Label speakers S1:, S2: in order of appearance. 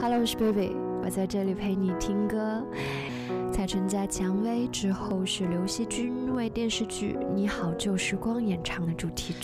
S1: Hello， 我是贝贝，我在这里陪你听歌。蔡淳佳、蔷薇之后是刘惜君为电视剧《你好旧时光》演唱的主题